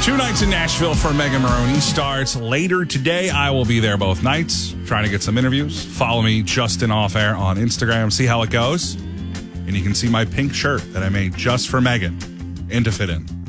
2 nights in Nashville for Megan Maroney starts later today. I will be there both nights trying to get some interviews. Follow me, Justin Off Air, on Instagram. See how it goes. And you can see my pink shirt that I made just for Megan and to fit in.